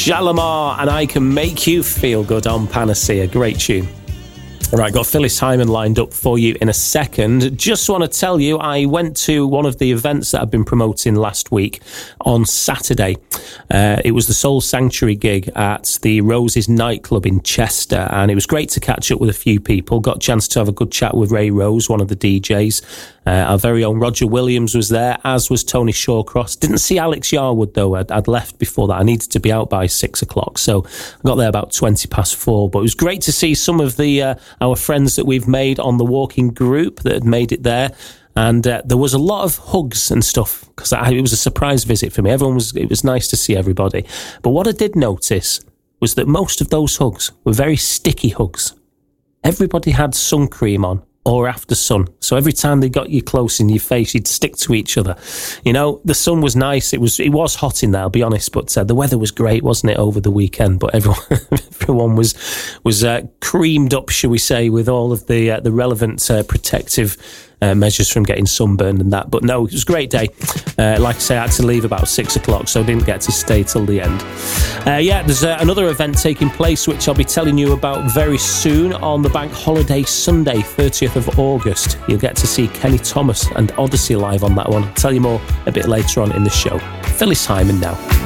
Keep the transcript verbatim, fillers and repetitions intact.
Shalamar, and I Can Make You Feel Good on Panacea. Great tune. All right, got Phyllis Hyman lined up for you in a second. Just want to tell you, I went to one of the events that I've been promoting last week on Saturday. Uh, it was the Soul Sanctuary gig at the Roses nightclub in Chester, and it was great to catch up with a few people. Got a chance to have a good chat with Ray Rose, one of the D Js. Uh, our very own Roger Williams was there, as was Tony Shawcross. Didn't see Alex Yarwood, though. I'd, I'd left before that. I needed to be out by six o'clock, so I got there about twenty past four. But it was great to see some of the uh, our friends that we've made on the walking group that had made it there. And uh, there was a lot of hugs and stuff, because it was a surprise visit for me. Everyone was, it was nice to see everybody. But what I did notice was that most of those hugs were very sticky hugs. Everybody had sun cream on, or after sun. So every time they got you close in your face, you'd stick to each other. You know, the sun was nice. It was it was hot in there, I'll be honest, but uh, the weather was great, wasn't it, over the weekend? But everyone everyone was was uh, creamed up, shall we say, with all of the uh, the relevant uh, protective Uh, measures from getting sunburned and that. But no, it was a great day. Uh, like I say, I had to leave about six o'clock, so I didn't get to stay till the end. Uh, yeah, there's uh, another event taking place, which I'll be telling you about very soon on the Bank Holiday Sunday, thirtieth of August. You'll get to see Kenny Thomas and Odyssey live on that one. I'll tell you more a bit later on in the show. Phyllis Hyman now.